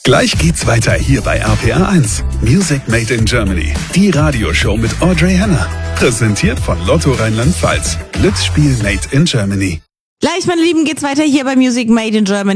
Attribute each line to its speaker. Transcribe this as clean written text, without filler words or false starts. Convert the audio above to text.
Speaker 1: Gleich geht's weiter hier bei RPR 1. Music Made in Germany. Die Radioshow mit Audrey Henner. Präsentiert von Lotto Rheinland-Pfalz. Glücksspiel Made in Germany.
Speaker 2: Gleich, meine Lieben, geht's weiter hier bei Music Made in Germany.